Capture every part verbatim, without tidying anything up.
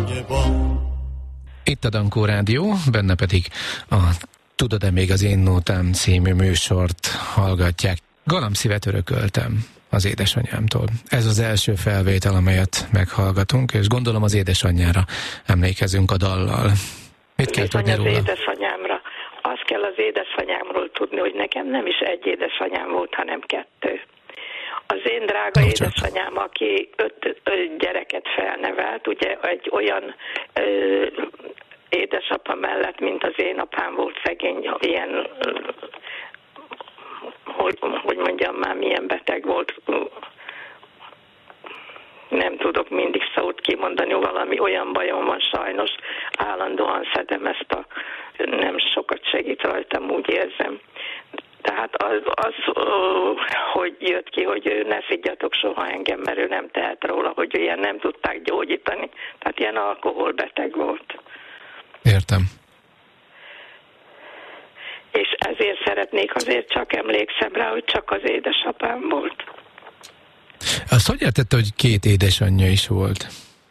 Itt a Dankó Rádió, benne pedig a Tudod-e még az én nótám című műsort hallgatják. Galamszívet örököltem az édesanyámtól. Ez az első felvétel, amelyet meghallgatunk, és gondolom az édesanyjára emlékezünk a dallal. Mit kell tudni róla? Az édesanyámra. Azt kell az édesanyámról tudni, hogy nekem nem is egy édesanyám volt, hanem kettő. Az én drága no, édesanyám, aki öt, öt gyereket felnevelt, ugye egy olyan ö, édesapa mellett, mint az én apám volt szegény, ilyen, hogy, hogy mondjam már, milyen beteg volt, nem tudok mindig szót kimondani, valami olyan bajom van sajnos, állandóan szedem ezt a, nem sokat segít rajtam, úgy érzem. Tehát az, az, hogy jött ki, hogy ne szidjatok soha engem, mert ő nem tehet róla, hogy ilyen nem tudták gyógyítani. Tehát ilyen alkoholbeteg volt. Értem. És ezért szeretnék, azért csak emlékszem rá, hogy csak az édesapám volt. Azt hogy értette, hogy két édesanyja is volt?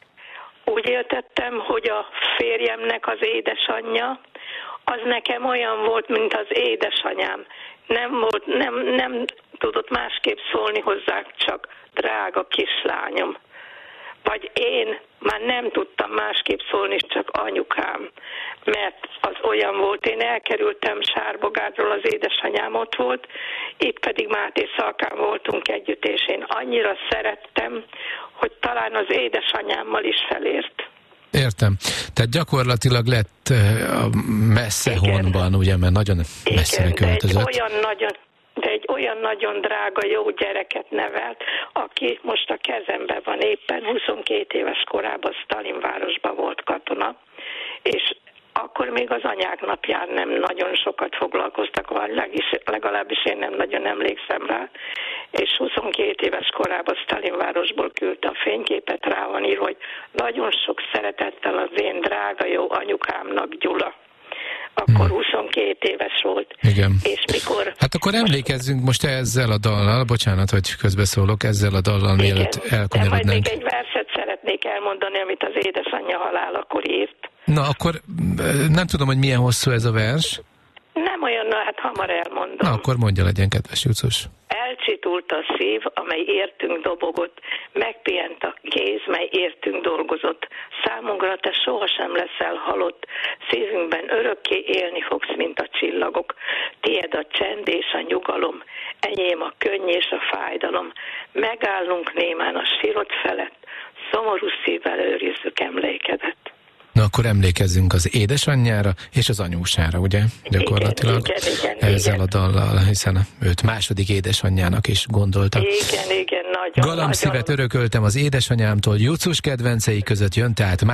Úgy értettem, hogy a férjemnek az édesanyja, az nekem olyan volt, mint az édesanyám. Nem volt, nem, nem tudott másképp szólni hozzá, csak drága kislányom. Vagy én már nem tudtam másképp szólni, csak anyukám, mert az olyan volt. Én elkerültem Sárbogádról, az édesanyám ott volt, itt pedig Máté Szalkán voltunk együtt, és én annyira szerettem, hogy talán az édesanyámmal is felért. Értem. Tehát gyakorlatilag lett a messze honban, ugye, mert nagyon messzire költözött. De egy olyan nagyon, de egy olyan nagyon drága, jó gyereket nevelt, aki most a kezemben van éppen, huszonkét éves korában Stalinvárosban volt katona, és akkor még az anyák napján nem nagyon sokat foglalkoztak, vagy legalábbis én nem nagyon emlékszem rá, és huszonkét éves korában Stalinvárosból küldte a fényképet, rá van írva, hogy nagyon sok szeretettel az én drága jó anyukámnak, Gyula. Akkor hmm. huszonkét éves volt. Igen. És mikor... Hát akkor emlékezzünk most ezzel a dallal, bocsánat, hogy közbeszólok, ezzel a dallal, mielőtt elkanyarodnánk. De majd még egy verset szeretnék elmondani, amit az édesanyja halálakor írt. Na, akkor nem tudom, hogy milyen hosszú ez a vers. Nem olyan, na, hát hamar elmondom. Na, akkor mondja, legyen kedves, Jucos. Elcsitult a szív, amely értünk dobogott, megpihent a kéz, mely értünk dolgozott. Számunkra te sohasem leszel halott, szívünkben örökké élni fogsz, mint a csillagok. Tied a csend és a nyugalom, enyém a könny és a fájdalom. Megállunk némán a sírod felett, szomorú szívvel őrizzük emlékedet. Na, akkor emlékezzünk az édesanyjára és az anyósára, ugye? Gyakorlatilag igen, igen, igen, ezzel igen. a dallal, hiszen őt második édesanyjának is gondolta. Igen, igen, nagyon. Galamszívet örököltem az édesanyámtól, Jucus kedvencei között jön, tehát